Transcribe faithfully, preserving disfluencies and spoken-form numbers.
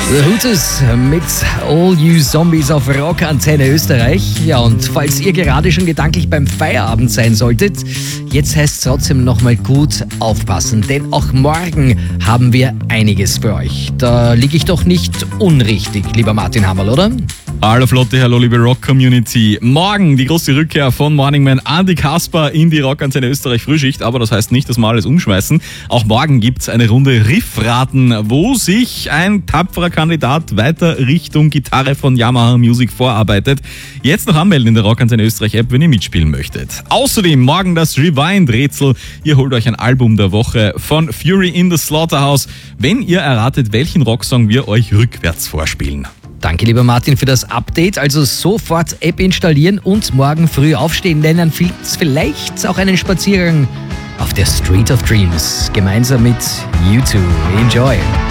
The Hooters mit All You Zombies auf Rock Antenne Österreich. Ja, und falls ihr gerade schon gedanklich beim Feierabend sein solltet, jetzt heißt es trotzdem nochmal gut aufpassen, denn auch morgen haben wir einiges für euch. Da liege ich doch nicht unrichtig, lieber Martin Hammerl, oder? Hallo Flotte, hallo liebe Rock-Community. Morgen die große Rückkehr von Morning Man Andy Kasper in die Rock-Antenne Österreich Frühschicht, aber das heißt nicht, dass wir alles umschmeißen. Auch morgen gibt's eine Runde Riffraten, wo sich ein tapferer Kandidat weiter Richtung Gitarre von Yamaha Music vorarbeitet. Jetzt noch anmelden in der Rock-Antenne Österreich App, wenn ihr mitspielen möchtet. Außerdem morgen das Rewind-Rätsel. Ihr holt euch ein Album der Woche von Fury in the Slaughterhouse, wenn ihr erratet, welchen Rocksong wir euch rückwärts vorspielen. Danke, lieber Martin, für das Update. Also sofort App installieren und morgen früh aufstehen, denn dann gibt's vielleicht auch einen Spaziergang auf der Street of Dreams gemeinsam mit U zwei. Enjoy!